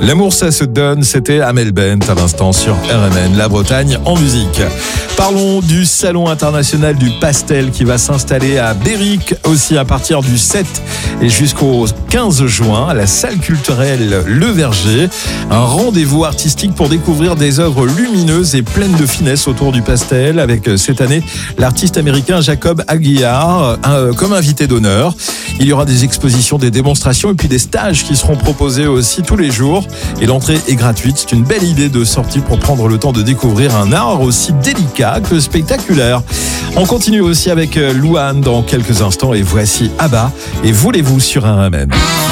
L'amour ça se donne, c'était Amel Bent à l'instant sur RMN, la Bretagne en musique. Parlons du Salon international du pastel qui va s'installer à Béric aussi à partir du 7 et jusqu'au 15 juin à la salle culturelle Le Verger. Un rendez-vous artistique pour découvrir des œuvres lumineuses et pleines de finesse autour du pastel avec cette année l'artiste américain Jacob Aguiar comme invité d'honneur. Il y aura des expositions, des démonstrations et puis des stages qui seront proposés aussi tous les jours. Et l'entrée est gratuite. C'est une belle idée de sortie pour prendre le temps de découvrir un art aussi délicat que spectaculaire. On continue aussi avec Louane dans quelques instants et voici Abba et Voulez-vous sur RMN.